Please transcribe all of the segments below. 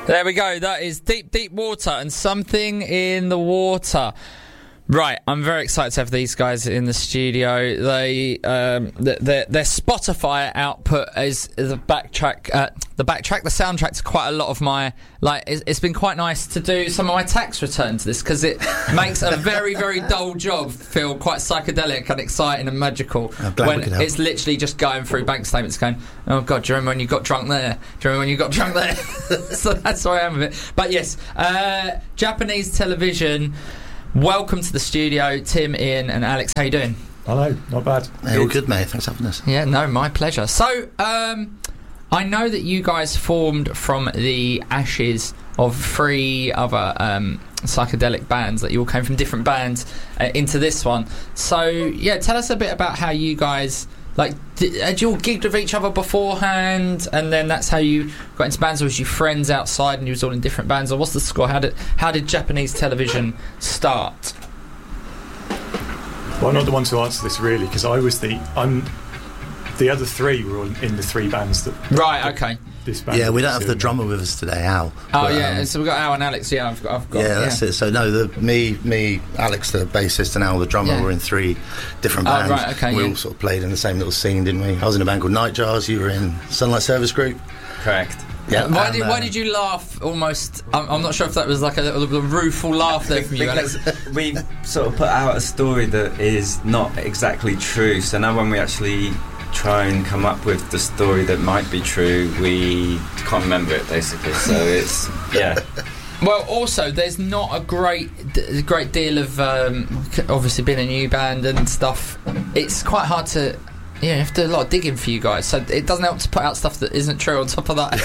There we go. That is Deep, Deep Water and Something in the Water. Right, I'm very excited to have these guys in the studio. Their Spotify output is the soundtrack to quite a lot of my, it's been quite nice to do some of my tax return to this, because it makes a very, very dull job feel quite psychedelic and exciting and magical when it's literally just going through bank statements going, oh God, do you remember when you got drunk there? Do you remember when you got drunk there? So that's where I am with it. But yes, Japanese television. Welcome to the studio, Tim, Ian and Alex. How you doing? Hello, not bad. Hey, all good, mate. Thanks for having us. Yeah, no, my pleasure. So, I know that you guys formed from the ashes of 3 other psychedelic bands, that you all came from different bands into this one. So, yeah, tell us a bit about how you guys... had you all gigged with each other beforehand, and then that's how you got into bands, or was you friends outside and you was all in different bands, or what's the score? How did Japanese television start? Well, I'm not the one to answer this really, because the other 3 were all in the 3 bands that. Right. Okay. This band. Yeah, we don't have the drummer with us today, Al. Oh, yeah. So we've got Al and Alex. Yeah, I've got. Yeah, that's it. So no, me, Alex, the bassist, and Al, the drummer, were in 3 different bands. Oh, right. Okay. We all sort of played in the same little scene, didn't we? I was in a band called Nightjars. You were in Sunlight Service Group. Correct. Yeah. Why did you laugh almost? I'm not sure if that was like a rueful laugh there from you, Alex. We sort of put out a story that is not exactly true. So now when we actually try and come up with the story that might be true, we can't remember it, basically. So it's Well, also, there's not a great deal of obviously being a new band and stuff. It's quite hard to. Yeah, you have to do a lot of digging for you guys, so it doesn't help to put out stuff that isn't true on top of that.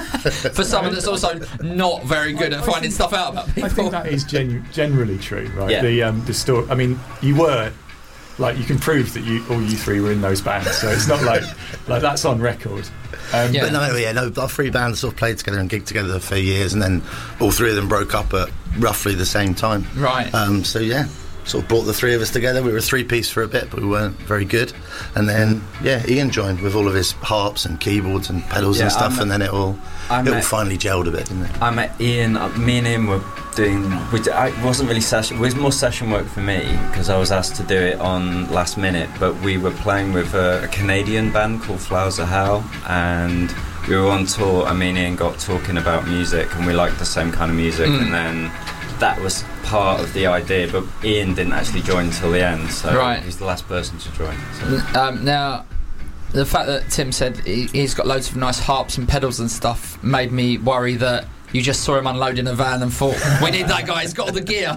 For someone that's also not very good at finding stuff out about people. I think that is generally true, right? Yeah. The story. I mean, you were. You can prove that all you 3 were in those bands, so it's not like that's on record. But our 3 bands sort of played together and gigged together for years, and then all 3 of them broke up at roughly the same time. Right. So yeah, sort of brought the 3 of us together. We were a 3-piece for a bit, but we weren't very good. And then Ian joined with all of his harps and keyboards and pedals and stuff, and then it all finally gelled a bit, didn't it? I met Ian. Me and Ian were doing. It wasn't really session. It was more session work for me, because I was asked to do it on last minute. But we were playing with a Canadian band called Flowers of Hell, and we were on tour. And me and Ian got talking about music, and we liked the same kind of music, and then that was part of the idea, but Ian didn't actually join until the end, so he's the last person to join. So. Now, the fact that Tim said he's got loads of nice harps and pedals and stuff made me worry that you just saw him unloading a van and thought, we need that guy, he's got all the gear.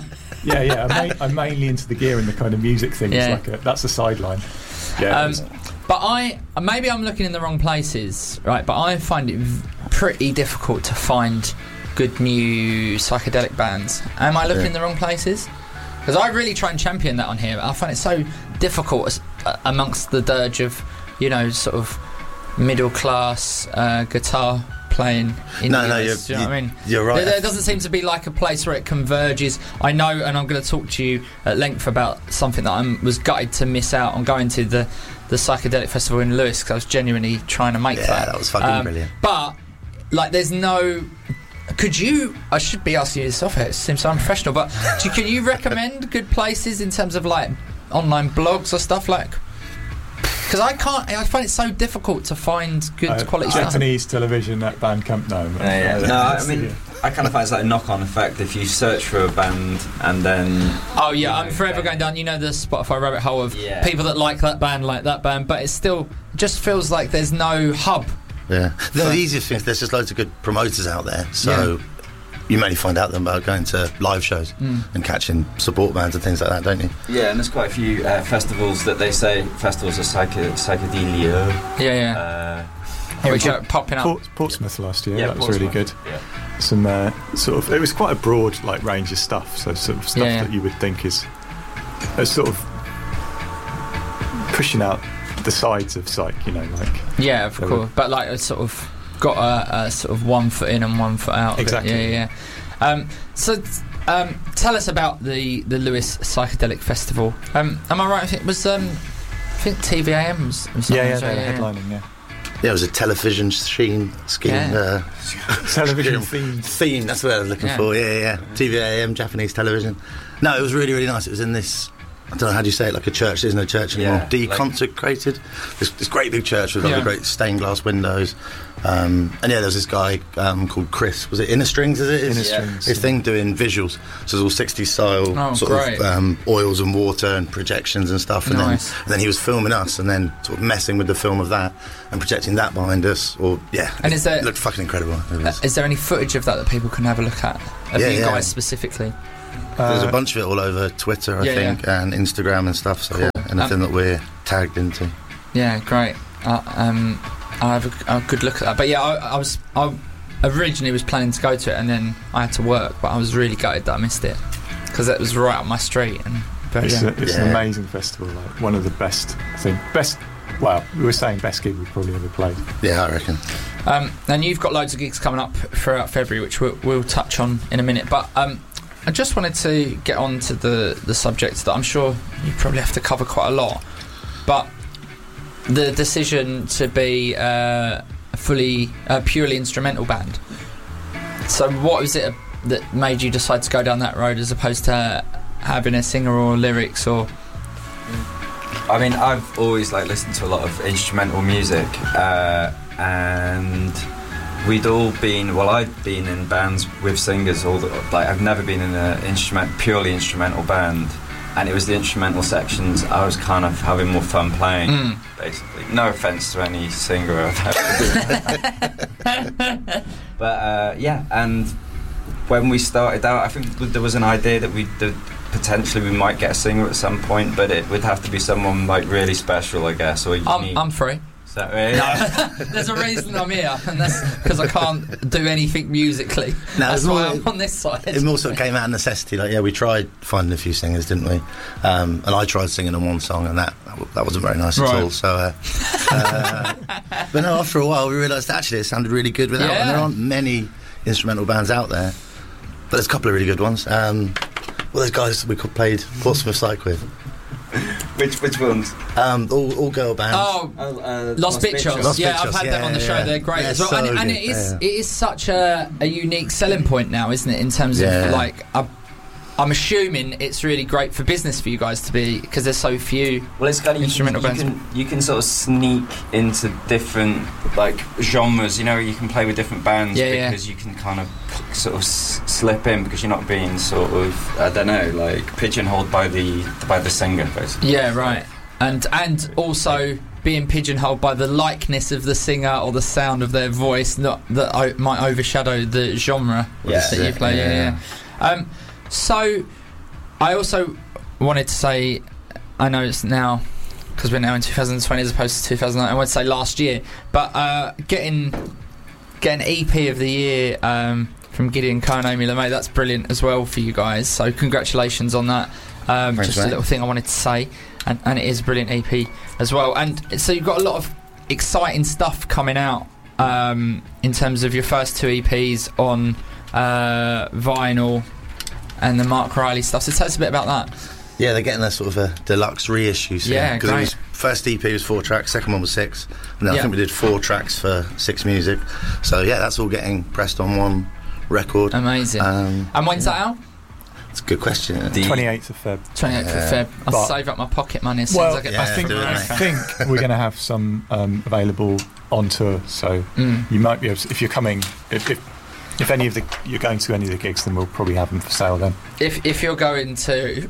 Yeah, I'm mainly into the gear and the kind of music thing. Yeah. That's a sideline. Yeah. But maybe I'm looking in the wrong places, right? But I find it pretty difficult to find good new psychedelic bands. Am I looking in the wrong places? Because I really try and champion that on here. I find it so difficult amongst the dirge of, sort of middle class guitar playing. No, you're right. There doesn't seem to be like a place where it converges. I know, and I'm going to talk to you at length about something that I was gutted to miss out on going to the psychedelic festival in Lewes, because I was genuinely trying to make that. Yeah, that was fucking brilliant. But there's no. Could you? I should be asking you this off here. It seems so unprofessional. But can you recommend good places in terms of online blogs or stuff like? Because I can't. I find it so difficult to find good quality stuff. Japanese television at Bandcamp. No. I mean, I kind of find it's like a knock-on effect if you search for a band and then. Oh yeah, I'm forever going down. The Spotify rabbit hole of people that like that band, but it still just feels like there's no hub. Yeah, the easiest thing is there's just loads of good promoters out there, so you mainly find out them about going to live shows and catching support bands and things like that, don't you? Yeah, and there's quite a few festivals that they say festivals are psychedelia. Which are popping up. Portsmouth last year, that was really good. Yeah. Some it was quite a broad range of stuff, so sort of stuff that you would think is sort of pushing out the sides of psych, yeah, of course, but it's sort of got a sort of 1 foot in and 1 foot out. Exactly. So tell us about the Lewes Psychedelic Festival. Am I right? It was I think TVAM was headlining. Yeah, it was a television scheme. Television theme. That's what I was looking for. Yeah. TVAM, Japanese television. No, it was really, really nice. It was in this, I don't know, how do you say it, like a church. There's no church anymore. Deconsecrated. This great big church with all the great stained glass windows. And there was this guy called Chris. Was it Inner Strings? Inner Strings. His thing doing visuals. So it was all 60s style sort of oils and water and projections and stuff. And then he was filming us and then sort of messing with the film of that and projecting that behind us. And it looked fucking incredible. Is there any footage of that people can have a look at? Of you guys specifically? There's a bunch of it all over Twitter, I think, and Instagram and stuff. So anything that we're tagged into. Yeah, great. I'll have a good look at that. But I originally was planning to go to it, and then I had to work. But I was really gutted that I missed it because it was right up my street. It's an amazing festival. Like one of the best, I think. Well, we were saying best gig we've probably ever played. Yeah, I reckon. And you've got loads of gigs coming up throughout February, which we'll touch on in a minute. But I just wanted to get on to the subject that I'm sure you probably have to cover quite a lot. But the decision to be a purely instrumental band. So what was it that made you decide to go down that road as opposed to having a singer or lyrics or... I mean, I've always listened to a lot of instrumental music, and we'd all been. Well, I'd been in bands with singers. I've never been in a purely instrumental band, and it was the instrumental sections I was kind of having more fun playing. Basically, no offence to any singer I've ever. But and when we started out, I think there was an idea that potentially we might get a singer at some point, but it would have to be someone really special, I guess. Or I'm free. So, no, there's a reason I'm here, and that's because I can't do anything musically. That's why I'm on this side. It more sort of came out of necessity. We tried finding a few singers, didn't we? And I tried singing on one song, and that wasn't very nice at all. So, but no, after a while, we realised actually it sounded really good without. And there aren't many instrumental bands out there, but there's a couple of really good ones. Those guys we played Portsmouth Psych with. Which ones? All girl bands. Los Bichos. I've had them on the show. They're great as well. So and it is such a unique selling point now, isn't it? In terms of I'm assuming it's really great for business for you guys to be, because there's so few instrumental bands. You can sort of sneak into different genres. You can play with different bands because you can kind of sort of slip in because you're not being sort of, I don't know, pigeonholed by the singer, basically. Yeah, right. And also being pigeonholed by the likeness of the singer or the sound of their voice, not that might overshadow the genre that you play. Yeah. So, I also wanted to say, I know it's now, because we're now in 2020 as opposed to 2009, I want to say last year, but getting EP of the year from Gideon Coe and Amy LeMay, that's brilliant as well for you guys, so congratulations on that. Thanks, just a little thing I wanted to say, and it is a brilliant EP as well. And so you've got a lot of exciting stuff coming out in terms of your first two EPs on vinyl, and the Mark Riley stuff. So tell us a bit about that. Yeah, they're getting a sort of a deluxe reissue soon. Yeah, because it was first EP was 4 tracks, second one was 6, and then I think we did 4 tracks for 6 music. So that's all getting pressed on one record. Amazing. And when's that out? It's a good question. 28th of Feb. 28th of Feb. I'll save up my pocket money as soon as I get back. I think we're going to have some available on tour. So you might be able to, if you're coming, if any of you're going to any of the gigs, then we'll probably have them for sale then. If you're going to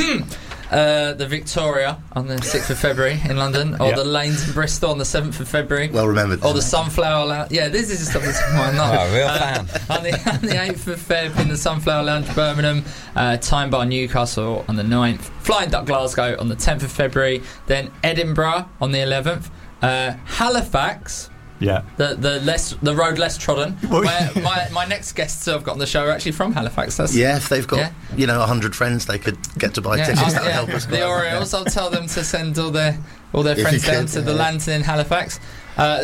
the Victoria on the 6th of February in London, or the Lanes in Bristol on the 7th of February, well remembered, or the Sunflower Lounge, this is just something to mind. Real fan. On the 8th of Feb in the Sunflower Lounge, Birmingham, Time Bar Newcastle on the 9th, Flying Duck Glasgow on the 10th of February, then Edinburgh on the 11th, Halifax. Yeah, the road less trodden. Where my next guests I've got on the show are actually from Halifax. If they've got 100 friends, they could get to buy tickets. That would help us. The Orioles, I'll tell them to send all their friends down to the Lantern in Halifax. The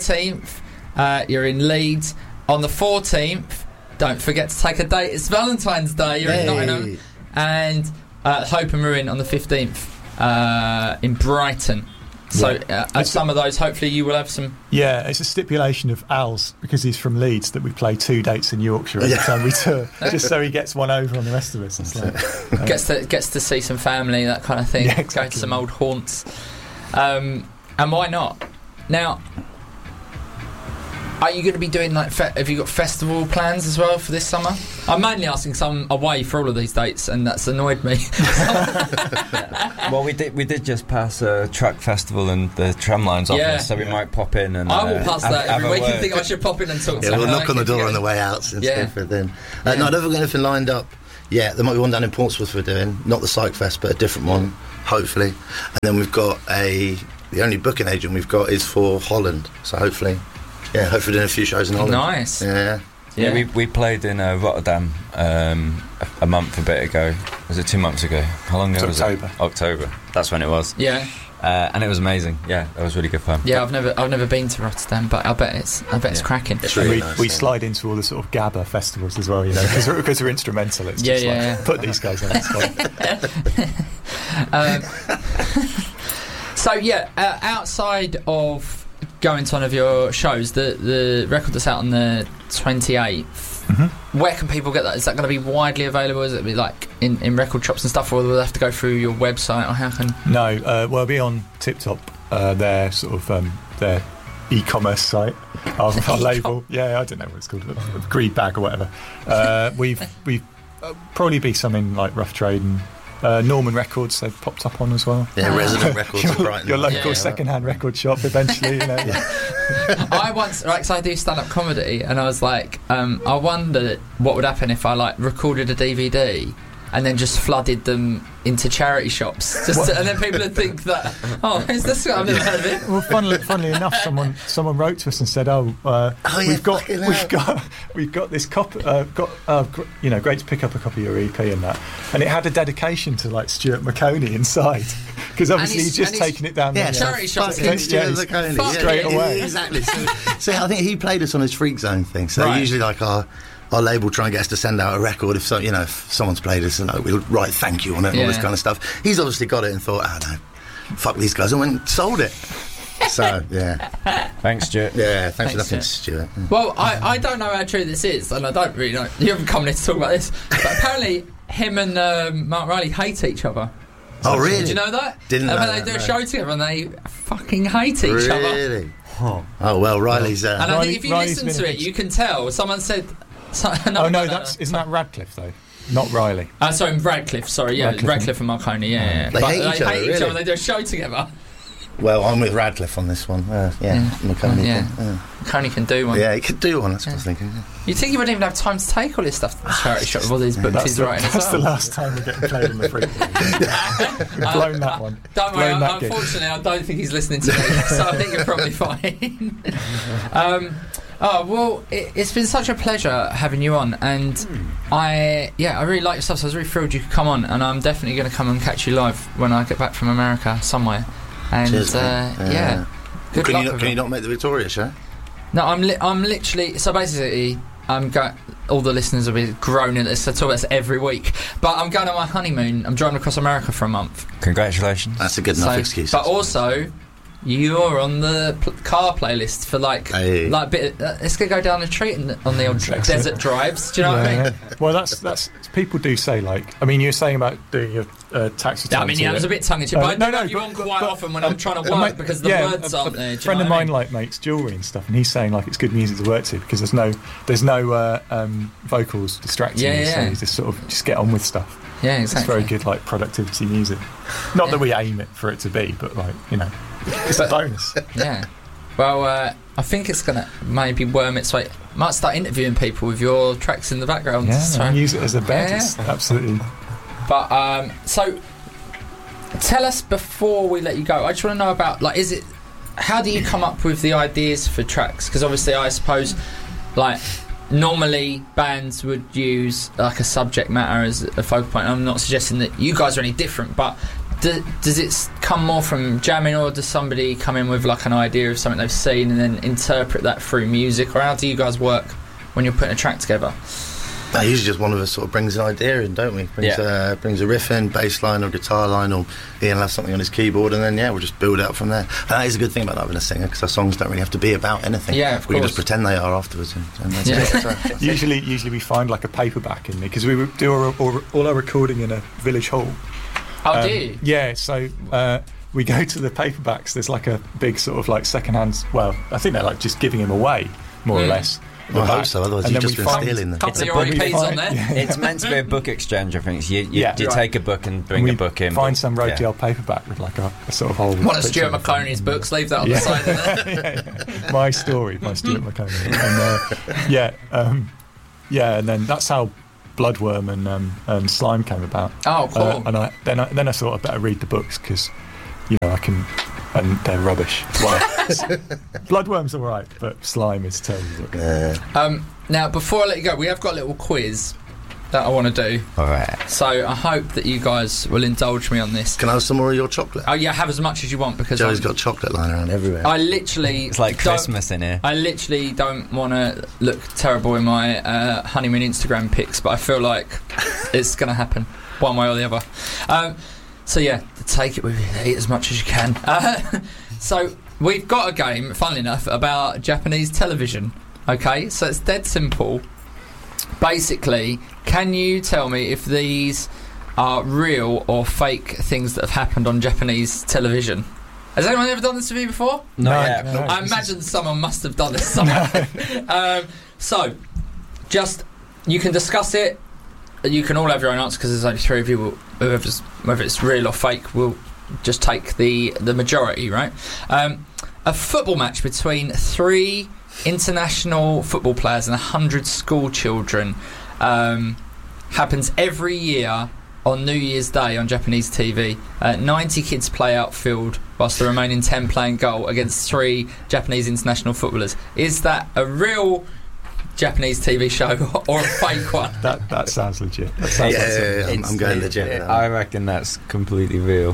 13th, you're in Leeds. On the 14th, don't forget to take a date. It's Valentine's Day. You're in Nottingham, and Hope and Ruin on the 15th in Brighton. So at some of those, hopefully you will have some... Yeah, it's a stipulation of Al's, because he's from Leeds, that we play 2 dates in Yorkshire every time we tour, just so he gets one over on the rest of us. It's like, gets to see some family, that kind of thing. Yeah, exactly. Go to some old haunts. And why not? Now, are you going to be doing have you got festival plans as well for this summer? I'm mainly asking some away for all of these dates, and that's annoyed me. Well, we did just pass a truck festival and the tramlines office, so we might pop in and I will pass that every week. You think I should pop in and talk to you? We'll knock on the door on the way out and stuff. Then no, I don't have anything lined up yet. There might be one down in Portsmouth we're doing, not the Psych Fest, but a different one, hopefully. And then we've got the only booking agent we've got is for Holland, so hopefully doing a few shows in Holland. Nice. Yeah, we played in Rotterdam a month a bit ago. Was it 2 months ago? How long ago was it? October. That's when it was. Yeah. And it was amazing. Yeah, it was really good fun. Yeah, I've never been to Rotterdam, but I bet it's cracking. It's really nice, we slide into all the sort of Gabba festivals as well, because we're instrumental. It's just put these guys on the spot. So outside of going to one of your shows, the record that's out on the 28th, where can people get that? Is that going to be widely available? Is it be like in record shops and stuff, or will they have to go through your website, or how can... No, it'll be on Tip Top, their sort of their e-commerce site, our label. Yeah, I don't know what it's called, Greed Bag or whatever. We've probably be some in like Rough Trade and Norman Records, they've popped up on as well. Yeah, Resident Records at Brighton. Your local second-hand record shop eventually, I once, because I do stand-up comedy, and I was like, I wondered what would happen if I recorded a DVD and then just flooded them into charity shops, and then people would think that, is this? I've never heard of it. Well, funnily enough, someone wrote to us and said, we've got this copy, great to pick up a copy of your EP and that, and it had a dedication to Stuart McConey inside, because obviously he's just taken it down. Charity shops, Stuart McConey, straight away. Exactly. So I think he played us on his Freak Zone thing. So usually our label try and get us to send out a record if someone's played us, and we'll write thank you on it and all this kind of stuff. He's obviously got it and thought, no, fuck these guys, and went and sold it. So thanks, Stuart. Yeah, thanks for nothing, Stuart. Well, I don't know how true this is, and I don't really know. You haven't come here to talk about this, but apparently him and Mark Riley hate each other. Oh, really? Did you know that? Didn't know that. They do a show together and they fucking hate each other. Really? Oh well, Riley's. And I think if you listen to it, you can tell. Someone said. Isn't that Radcliffe though? Not Riley. Sorry, Radcliffe. Sorry, Radcliffe and Marconi. Yeah. They hate each other. Really? They do a show together. Well, I'm with Radcliffe on this one. McConey. McConey can do one. Yeah, he could do one. That's what I was thinking. You think he wouldn't even have time to take all this stuff to the charity shop with all these books he's writing? That's the last time we're getting played in the Freak. We've blown that one. Don't worry. Unfortunately, I don't think he's listening to me, so I think you're probably fine. Well, it's been such a pleasure having you on, and I really like your stuff, so I was really thrilled you could come on, and I'm definitely going to come and catch you live when I get back from America somewhere. And cheers, good luck. Can you not make the Victoria show? No, I'm literally. So basically, all the listeners will be groaning at this. I talk about this every week. But I'm going on my honeymoon. I'm driving across America for a month. Congratulations. That's a good enough excuse. But also, you're on the car playlist for it's gonna go down a treat on the old desert drives. Do you know what I mean? Well, that's people do say you're saying about doing your tax return. It was a bit tongue in cheek. But I do you on quite often when I'm trying to work because the words aren't there. A friend of mine makes jewellery and stuff, and he's saying it's good music to work to because there's no vocals distracting you, so you just sort of just get on with stuff. Yeah, exactly. It's very good productivity music. Not that we aim it for it to be, but it's a bonus. Yeah. Well, I think it's going to maybe worm its way. Might start interviewing people with your tracks in the background. Yeah, use it as a bed. Yeah. Absolutely. But, so, tell us before we let you go, I just want to know about, how do you come up with the ideas for tracks? Because obviously I suppose, normally bands would use, a subject matter as a focal point. I'm not suggesting that you guys are any different, but... Does it come more from jamming, or does somebody come in with an idea of something they've seen and then interpret that through music, or how do you guys work when you're putting a track together? Usually just one of us sort of brings an idea in, don't we? Brings a riff in, bass line or guitar line, or Ian will have something on his keyboard, and then we'll just build out from there. And that is a good thing about having a singer, because our songs don't really have to be about anything. Yeah, of course. We can just pretend they are afterwards, and that's it. Usually we find like a paperback in there, because we do all our recording in a village hall. Oh, do you? Yeah, so we go to the paperbacks. There's like a big sort of like second-hand. Well, I think they're like just giving them away, more or less. Well, I hope so, otherwise you've just been stealing them. Couple of your EPs on there. It's meant to be a book exchange, I think. You take a book and bring a book in. Find some roadie old paperback with like a sort of old... One of Stuart McConey's books, leave that on the side of there. My Story by Stuart McConey. And then that's how Bloodworm and Slime came about. Oh, cool. And then I thought I'd better read the books, because, I can... And they're rubbish. Well, Bloodworm's all right, but Slime is terrible. Now, before I let you go, we have got a little quiz that I want to do. All right. So I hope that you guys will indulge me on this. Can I have some more of your chocolate? Oh yeah, have as much as you want, because Joe's got chocolate lying around everywhere. I literally... It's like Christmas in here. I literally don't want to look terrible in my honeymoon Instagram pics, but I feel like it's going to happen one way or the other. So yeah, take it with you, eat as much as you can. So we've got a game, funnily enough, about Japanese television. Okay, so it's dead simple. Basically, can you tell me if these are real or fake things that have happened on Japanese television? Has anyone ever done this with you before? No. I imagine someone must have done this somewhere. So, just, you can discuss it. You can all have your own answer, because there's only three of you. Whether it's real or fake, we'll just take the majority, right? A football match between 3 international football players and 100 school children happens every year on New Year's Day on Japanese TV. 90 kids play outfield, whilst the remaining 10 play in goal against 3 Japanese international footballers. Is that a real Japanese TV show or a fake one? That sounds legit. That sounds I'm going legit. I reckon that's completely real.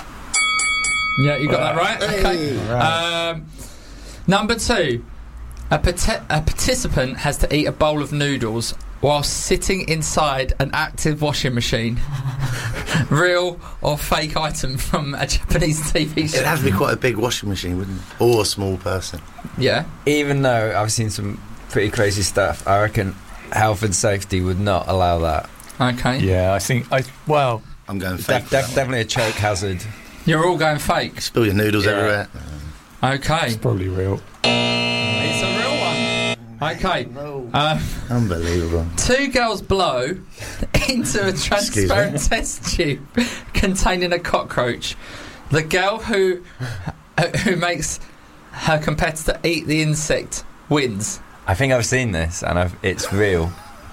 Yeah, you got that right? Okay. Right. Number 2. A participant has to eat a bowl of noodles while sitting inside an active washing machine. Real or fake item from a Japanese TV show? It'd have to be quite a big washing machine, wouldn't it? Or a small person. Yeah. Even though I've seen some pretty crazy stuff, I reckon health and safety would not allow that. Okay. Yeah, I think... I'm going fake. Definitely a choke hazard. You're all going fake? Spill your noodles everywhere. Okay. It's probably real. It's a real one. Okay. No. Unbelievable. 2 girls blow into a transparent test tube containing a cockroach. The girl who makes her competitor eat the insect wins. I think I've seen this, and it's real.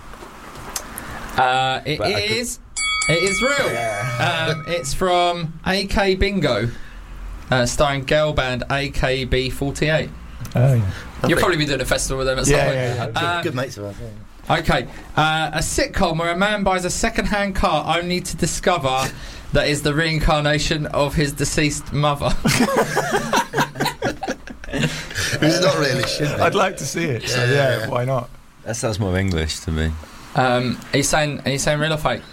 It is real. Yeah. It's from AK Bingo, starring girl band AKB48. Oh yeah. You'll probably be doing a festival with them at some point. Yeah. Good mates of ours. Okay, a sitcom where a man buys a second-hand car only to discover that is the reincarnation of his deceased mother. It's not really shit. I'd like to see it. So yeah, why not? That sounds more English to me. Are you saying real or fake?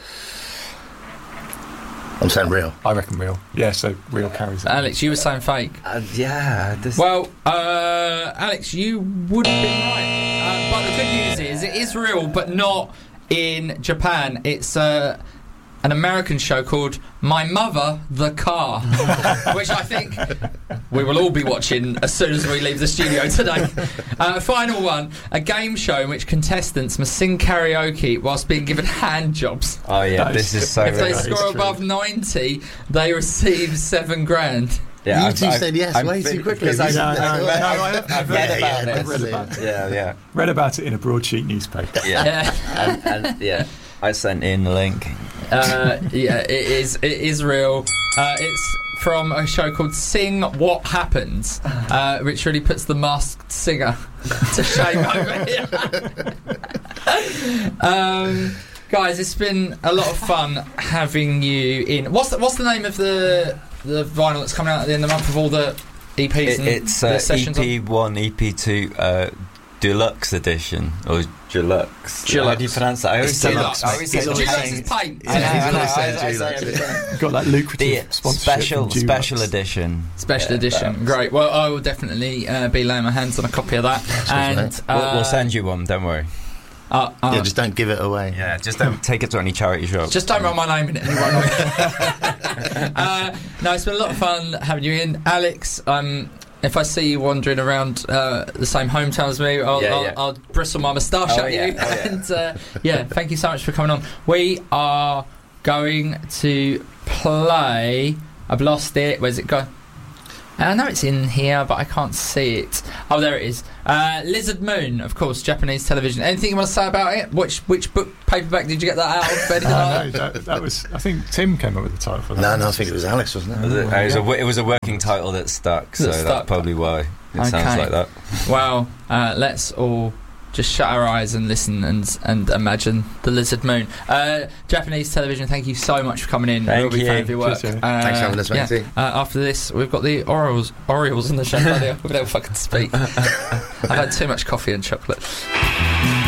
I'm saying real. I reckon real. Yeah, so real carries it. Alex, you were saying fake. Well, Alex, you would have been right. But the good news is it is real, but not in Japan. It's an American show called My Mother, the Car, which I think we will all be watching as soon as we leave the studio today. Final one, a game show in which contestants must sing karaoke whilst being given hand jobs. Oh yeah, this is so If they real. score above 90, they receive $7,000. Yeah, you two said yes way too quickly. I've read about it. Yeah. Read about it in a broadsheet newspaper. Yeah. and I sent in the link. It is real. It's from a show called Sing What Happens, which really puts the masked singer to shame over here. Guys, it's been a lot of fun having you in. What's the name of the vinyl that's coming out at the end of the month of all the EPs and it's the sessions? EP1, EP2, deluxe edition or deluxe. How do you pronounce that? I always say Deluxe. Deluxe is paint. Got that lucrative sponsorship. Special edition. Special edition. Great. Well, I will definitely be laying my hands on a copy of that, and we'll send you one. Don't worry. Yeah, just don't give it away. Yeah, just don't take it to any charity shop. Just don't write my name in it. No, it's been a lot of fun having you in, Alex. If I see you wandering around the same hometown as me, I'll bristle my moustache at you. And thank you so much for coming on. We are going to play. I've lost it. Where's it gone? I know it's in here, but I can't see it. Oh, there it is. Lizard Moon, of course, Japanese television. Anything you want to say about it? Which book paperback did you get that out of? No, that was. I think Tim came up with the title for that. No, I think it was Alex, wasn't it? It was a working title that stuck, so that's probably why it sounds like that. Well, let's all just shut our eyes and listen and imagine the Lizard Moon. Japanese television, thank you so much for coming in. Thank you. Fan of your work. Thanks for having us, mate. After this, we've got the Orioles in the show. We'll be able to fucking speak. I've had too much coffee and chocolate.